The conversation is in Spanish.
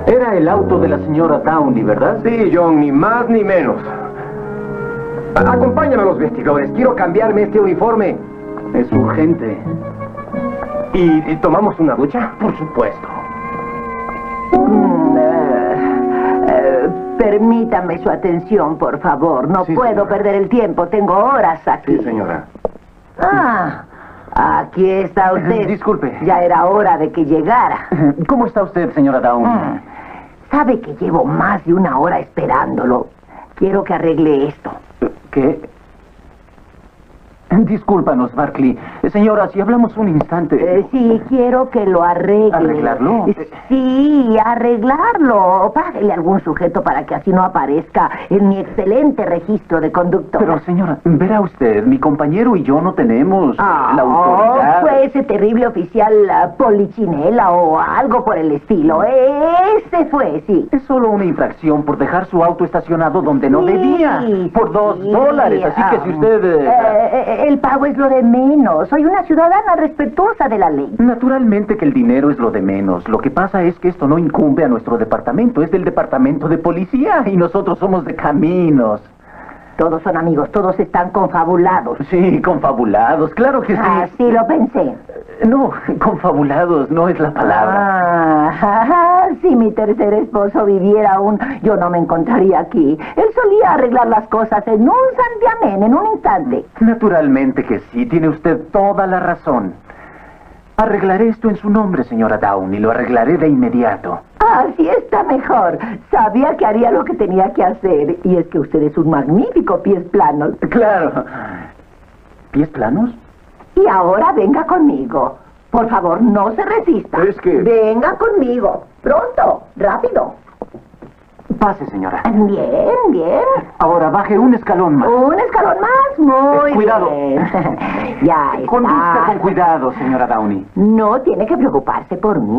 Era el auto de la señora Downey, ¿verdad? Sí, John, ni más ni menos. Acompáñame a los vestidores. Quiero cambiarme este uniforme. Es urgente. ¿Y tomamos una ducha? Por supuesto. Permítame su atención, por favor. No Sí, puedo señora. perder el tiempo. Tengo horas aquí. Sí, señora. Ah, aquí está usted. Disculpe. Ya era hora de que llegara. ¿Cómo está usted, señora Downey? Sabe que llevo más de una hora esperándolo. Quiero que arregle esto. ¿Qué? Discúlpanos, Barkley. Señora, si hablamos un instante... Sí, quiero que lo arregle. ¿Arreglarlo? Sí, arreglarlo. Páguele a algún sujeto para que así no aparezca en mi excelente registro de conductor. Pero, señora, verá usted, mi compañero y yo no tenemos la autoridad... Fue ese terrible oficial Polichinela o algo por el estilo. Ese fue, sí. Es solo una infracción por dejar su auto estacionado donde no Sí, debía. Por $2. Así que si usted... el pago es lo de menos. Soy una ciudadana respetuosa de la ley. Naturalmente que el dinero es lo de menos. Lo que pasa es que esto no incumbe a nuestro departamento. Es del departamento de policía y nosotros somos de caminos. Todos son amigos, todos están confabulados. Sí, confabulados. Claro que sí. Así lo pensé. No, confabulados no es la palabra. Si mi tercer esposo viviera aún, yo no me encontraría aquí. Él solía arreglar las cosas en un santiamén, en un instante. Naturalmente que sí. Tiene usted toda la razón. Arreglaré esto en su nombre, señora Downey. Lo arreglaré de inmediato. Así está mejor. Sabía que haría lo que tenía que hacer. Y es que usted es un magnífico pies planos. Claro. ¿Pies planos? Y ahora venga conmigo. Por favor, no se resista. Es que... Venga conmigo. Pronto. Rápido. Pase, señora. Bien, bien. Ahora baje un escalón más. Un escalón más. Muy Cuidado. bien. Ya está. Conduzca con cuidado, señora Downey. No tiene que preocuparse por mí.